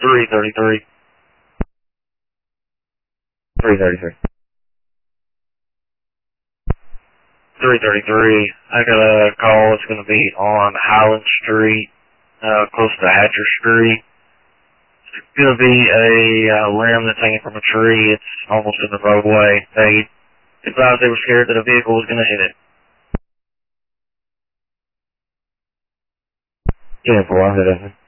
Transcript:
333. 333. 333. I got a call. It's going to be on Highland Street, close to Hatcher Street. It's going to be a limb that's hanging from a tree. It's almost in the roadway. They advised they were scared that a vehicle was going to hit it. Yeah, for one,